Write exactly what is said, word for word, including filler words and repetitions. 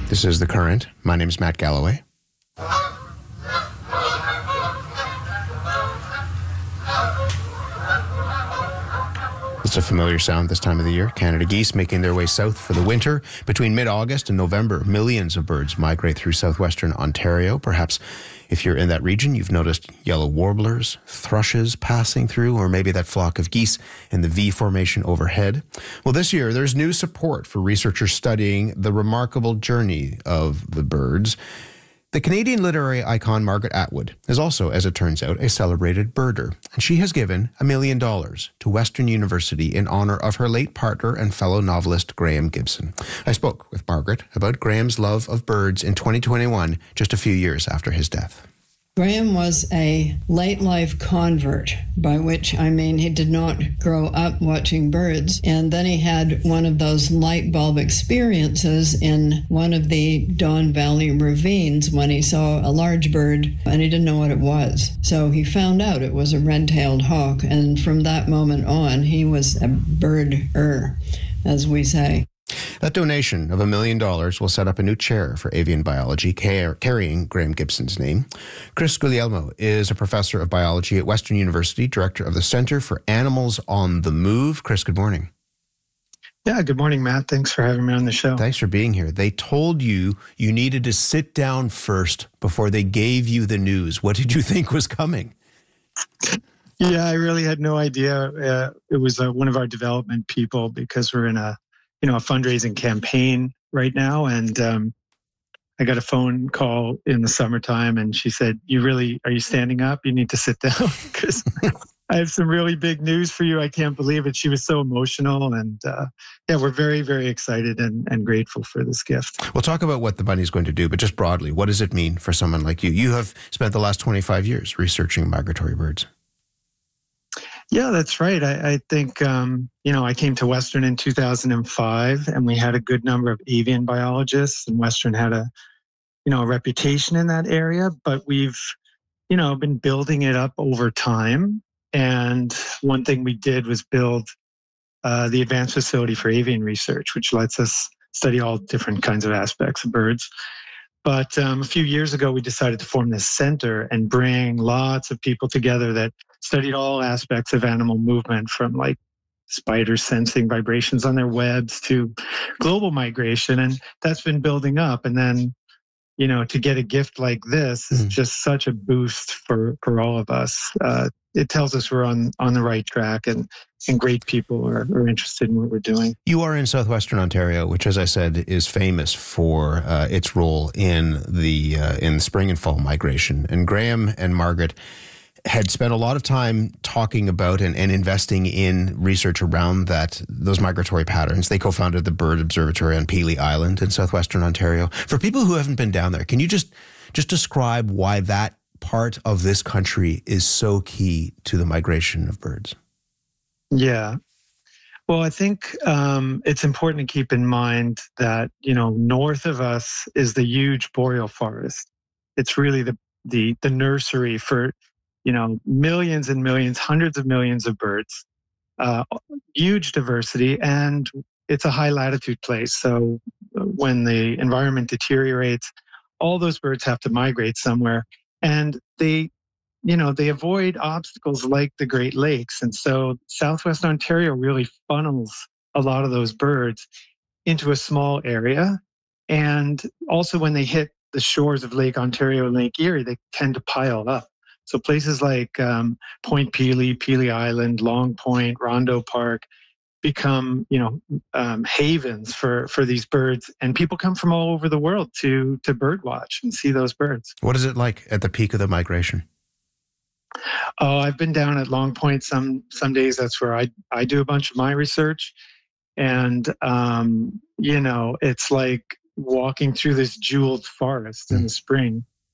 This is The Current. My name is Matt Galloway. It's a familiar sound this time of the year. Canada geese making their way south for the winter. Between mid-August and November, millions of birds migrate through southwestern Ontario. Perhaps if you're in that region, you've noticed yellow warblers, thrushes passing through, or maybe that flock of geese in the V formation overhead. Well, this year, there's new support for researchers studying the remarkable journey of the birds. The Canadian literary icon Margaret Atwood is also, as it turns out, a celebrated birder, and she has given a million dollars to Western University in honor of her late partner and fellow novelist Graham Gibson. I spoke with Margaret about Graham's love of birds in twenty twenty-one, just a few years after his death. Graham was a late life convert, by which I mean he did not grow up watching birds. And then he had one of those light bulb experiences in one of the Don Valley ravines when he saw a large bird and he didn't know what it was. So he found out it was a red-tailed hawk. And from that moment on, he was a birder, as we say. That donation of a million dollars will set up a new chair for avian biology car- carrying Graham Gibson's name. Chris Guglielmo is a professor of biology at Western University, director of the Center for Animals on the Move. Chris, good morning. Yeah, good morning, Matt. Thanks for having me on the show. Thanks for being here. They told you you needed to sit down first before they gave you the news. What did you think was coming? Yeah, I really had no idea. Uh, it was uh, one of our development people because we're in a you know, a fundraising campaign right now. And um, I got a phone call in the summertime and she said, you really, are you standing up? You need to sit down because I have some really big news for you. I can't believe it. She was so emotional. And uh, yeah, we're very, very excited and, and grateful for this gift. We'll talk about what the money is going to do, but just broadly, what does it mean for someone like you? You have spent the last twenty-five years researching migratory birds. Yeah, that's right. I, I think, um, you know, I came to Western in two thousand five and we had a good number of avian biologists, and Western had a, you know, a reputation in that area, but we've, you know, been building it up over time. And one thing we did was build uh, the Advanced Facility for Avian Research, which lets us study all different kinds of aspects of birds. But um, a few years ago, we decided to form this center and bring lots of people together that studied all aspects of animal movement, from like spiders sensing vibrations on their webs to global migration. And that's been building up. And then, you know, to get a gift like this is mm. just such a boost for, for all of us. Uh, it tells us we're on, on the right track, and, and great people are, are interested in what we're doing. You are in southwestern Ontario, which, as I said, is famous for uh, its role in the uh, in the spring and fall migration. And Graham and Margaret had spent a lot of time talking about and, and investing in research around that those migratory patterns. They co-founded the Bird Observatory on Pelee Island in southwestern Ontario. For people who haven't been down there, can you just just describe why that part of this country is so key to the migration of birds? Yeah. Well, I think um, it's important to keep in mind that, you know, north of us is the huge boreal forest. It's really the the, the nursery for, you know, millions and millions, hundreds of millions of birds, uh, huge diversity, and it's a high latitude place. So when the environment deteriorates, all those birds have to migrate somewhere, and they, you know, they avoid obstacles like the Great Lakes. And so Southwest Ontario really funnels a lot of those birds into a small area. And also when they hit the shores of Lake Ontario and Lake Erie, they tend to pile up. So places like um, Point Pelee, Pelee Island, Long Point, Rondo Park become, you know, um, havens for, for these birds. And people come from all over the world to to bird watch and see those birds. What is it like at the peak of the migration? Oh, I've been down at Long Point some some days. That's where I, I do a bunch of my research. And, um, you know, it's like walking through this jeweled forest in the spring.